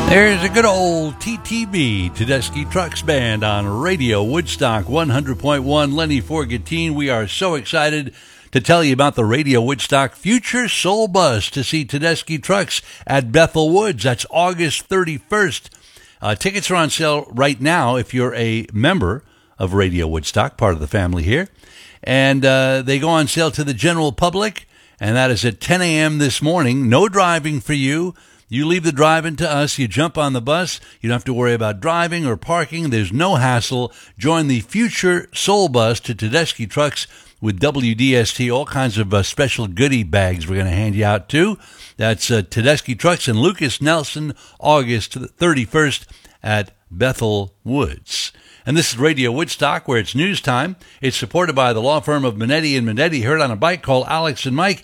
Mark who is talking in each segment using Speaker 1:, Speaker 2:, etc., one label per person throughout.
Speaker 1: There's a good old TTB, Tedeschi Trucks Band, on Radio Woodstock 100.1. Lenny Forgatine. We are so excited to tell you about the Radio Woodstock Future Soul Bus to see Tedeschi Trucks at Bethel Woods. That's August 31st. Tickets are on sale right now if you're a member of Radio Woodstock, part of the family here. And they go on sale to the general public, and that is at 10 a.m. this morning. No driving for you. You leave the driving to us. You jump on the bus. You don't have to worry about driving or parking. There's no hassle. Join the Future Soul Bus to Tedeschi Trucks with WDST. All kinds of special goodie bags we're going to hand you out too. That's Tedeschi Trucks and Lucas Nelson, August 31st at Bethel Woods. And this is Radio Woodstock, where it's news time. It's supported by the law firm of Minetti & Minetti. Heard on a bike, call Alex and Mike,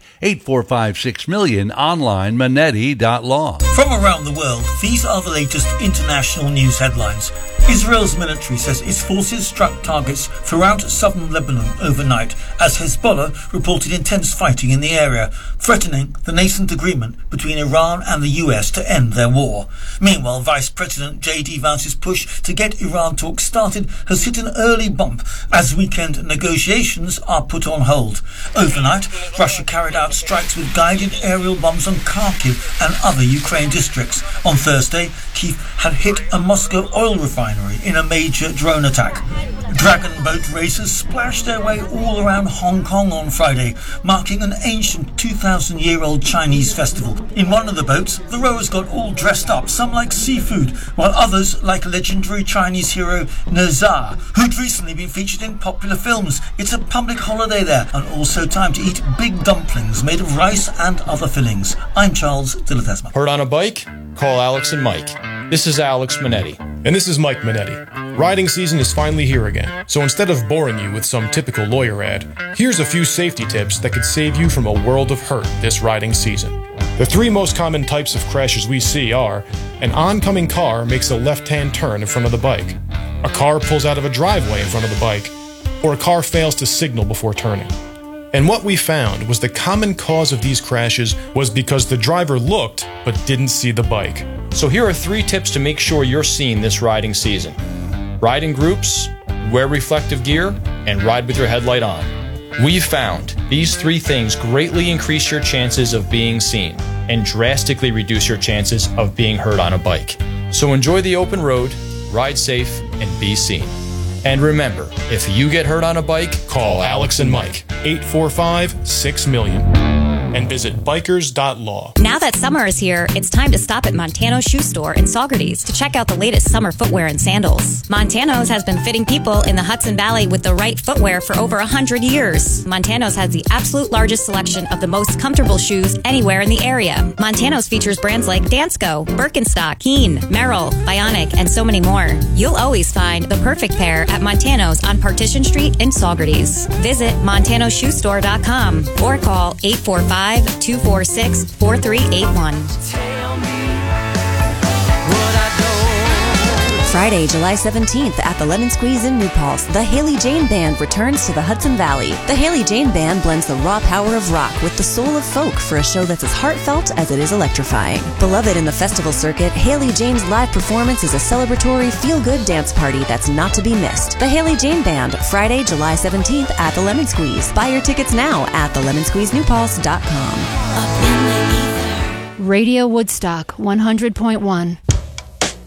Speaker 1: 845-6000000, online, minetti.law.
Speaker 2: From around the world, these are the latest international news headlines. Israel's military says its forces struck targets throughout southern Lebanon overnight as Hezbollah reported intense fighting in the area, threatening the nascent agreement between Iran and the US to end their war. Meanwhile, Vice President J.D. Vance's push to get Iran talks started has hit an early bump as weekend negotiations are put on hold. Overnight, Russia carried out strikes with guided aerial bombs on Kharkiv and other Ukraine districts. On Thursday, Kyiv had hit a Moscow oil refinery in a major drone attack. Dragon boat racers splashed their way all around Hong Kong on Friday, marking an ancient 2,000-year-old Chinese festival. In one of the boats, the rowers got all dressed up, some like seafood, while others like legendary Chinese hero Nezha, who'd recently been featured in popular films. It's a public holiday there, and also time to eat big dumplings made of rice and other fillings. I'm Charles Dilatesma.
Speaker 3: Heard on a bike? Call Alex and Mike. This is Alex Minetti.
Speaker 4: And this is Mike Minetti. Riding season is finally here again, so instead of boring you with some typical lawyer ad, here's a few safety tips that could save you from a world of hurt this riding season. The three most common types of crashes we see are: an oncoming car makes a left-hand turn in front of the bike, a car pulls out of a driveway in front of the bike, or a car fails to signal before turning. And what we found was the common cause of these crashes was because the driver looked but didn't see the bike.
Speaker 3: So here are 3 tips to make sure you're seen this riding season. Ride in groups, wear reflective gear, and ride with your headlight on. We've found these 3 things greatly increase your chances of being seen and drastically reduce your chances of being hurt on a bike. So enjoy the open road, ride safe, and be seen. And remember, if you get hurt on a bike,
Speaker 4: call Alex and Mike, 845-6000000. And visit bikers.law.
Speaker 5: Now that summer is here, it's time to stop at Montano's Shoe Store in Saugerties to check out the latest summer footwear and sandals. Montano's has been fitting people in the Hudson Valley with the right footwear for over 100 years. Montano's has the absolute largest selection of the most comfortable shoes anywhere in the area. Montano's features brands like Dansko, Birkenstock, Keen, Merrell, Bionic, and so many more. You'll always find the perfect pair at Montano's on Partition Street in Saugerties. Visit montanoshoestore.com or call 845-246-4381.
Speaker 6: Friday, July 17th at the Lemon Squeeze in New Paltz, the Haley Jane Band returns to the Hudson Valley. The Haley Jane Band blends the raw power of rock with the soul of folk for a show that's as heartfelt as it is electrifying. Beloved in the festival circuit, Haley Jane's live performance is a celebratory, feel-good dance party that's not to be missed. The Haley Jane Band, Friday, July 17th at the Lemon Squeeze. Buy your tickets now at thelemonsqueezenewpaltz.com.
Speaker 7: Radio Woodstock 100.1.